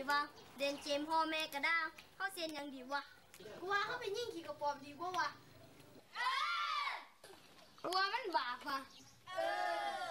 วะเดินเกมพ่อแม่ก็ได้เขาเซียนยังดีวะกูว่าเขาไปยิ่งขี่กระป๋อมดีกว่าวะกูว่ามันบาปว่ะ